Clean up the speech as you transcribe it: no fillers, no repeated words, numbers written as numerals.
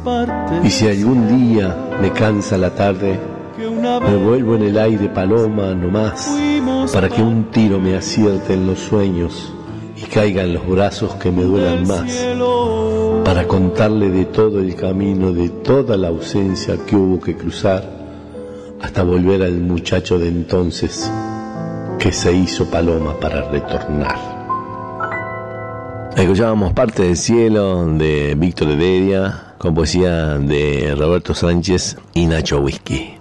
Y si algún día me cansa la tarde, me vuelvo en el aire paloma nomás, para que un tiro me acierte en los sueños y caiga en los brazos que me duelan más, para contarle de todo el camino, de toda la ausencia que hubo que cruzar, hasta volver al muchacho de entonces que se hizo paloma para retornar. Escuchábamos Parte del cielo de Víctor Heredia, con poesía de Roberto Sánchez y Nacho Whisky.